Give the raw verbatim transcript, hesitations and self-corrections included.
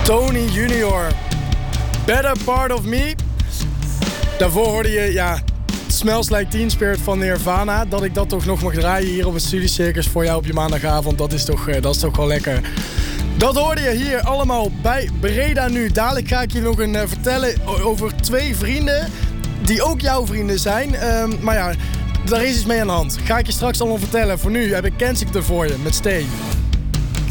Tony Junior. Better Part of Me. Daarvoor hoorde je, ja, Smells Like Teen Spirit van Nirvana. Dat ik dat toch nog mag draaien hier op een Studiecircus voor jou op je maandagavond. Dat is toch, dat is toch wel lekker. Dat hoorde je hier allemaal bij Breda Nu. Dadelijk ga ik je nog een uh, vertellen over twee vrienden die ook jouw vrienden zijn. Uh, maar ja, daar is iets mee aan de hand. Ga ik je straks allemaal vertellen. Voor nu heb ik Kensington voor je met Stay.